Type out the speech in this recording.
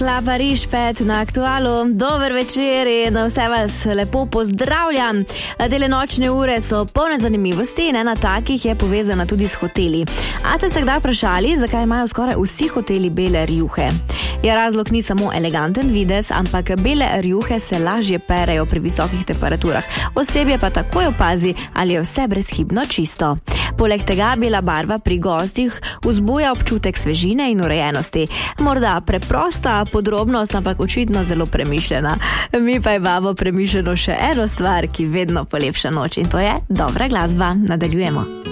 Lapa Rišpet na Aktualu. Dober večer in vse vas lepo pozdravljam. Tele nočne ure so polne zanimivosti in ena takih je povezana tudi s hoteli. A ste se kdaj vprašali, zakaj imajo skoraj vsi hoteli bele rjuhe? Ja, razlog ni samo eleganten videz, ampak bele rjuhe se lažje perejo pri visokih temperaturah. Osebje pa takoj opazi, ali je vse brezhibno čisto. Poleg tega bela barva pri gostih vzbuja občutek svežine in urejenosti. Morda preprosta podrobnost, ampak očitno zelo premišljena. Mi pa imamo premišljeno še eno stvar, ki vedno polepša noč, in to je dobra glasba. Nadaljujemo.